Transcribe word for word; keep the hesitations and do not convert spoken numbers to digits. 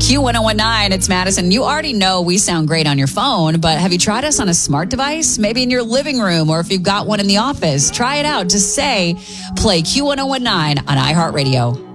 Q one oh one nine, it's Madison. You already know we sound great on your phone, but have you tried us on a smart device? Maybe in your living room, or if you've got one in the office. Try it out. Just say, play Q one oh one nine on iHeartRadio.